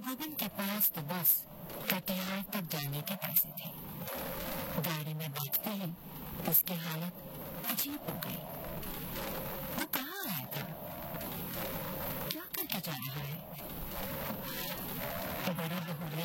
गोविंद के पास तो बस कटिहार तक जाने के पैसे थे। गाड़ी में बैठते ही उसकी हालत अजीब हो गई। वो कहाँ आया था, क्या करके जा रहा है? तो बड़ी बहू